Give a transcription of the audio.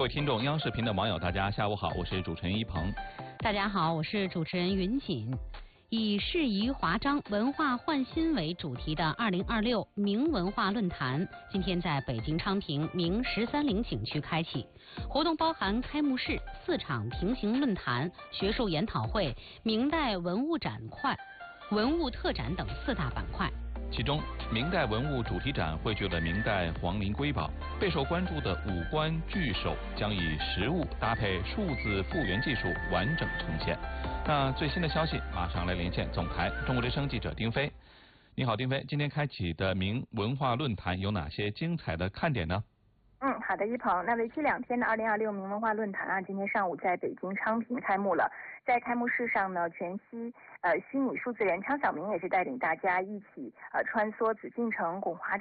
位听众，央视频的网友，大家下午好，我是主持人一鹏。 大家好，我是主持人云锦。以适宜华章、文化焕新为主题的2026明文化论坛，今天在北京昌平明13陵景区开启。活动包含开幕式、4场平行论坛、学术研讨会、明代文物展块、文物特展等4大板块。 其中，明代文物主题展汇聚了明代皇陵瑰宝，备受关注的五官巨兽将以实物搭配数字复原技术完整呈现。那最新的消息，马上来连线总台中国之声记者丁飞。你好，丁飞，今天开启的明文化论坛有哪些精彩的看点呢？ 好的，一鹏。那为期2天的2026明文化论坛今天上午在北京昌平开幕了。在开幕式上呢，全息虚拟数字人昌小明也是带领大家一起穿梭紫禁城、拱华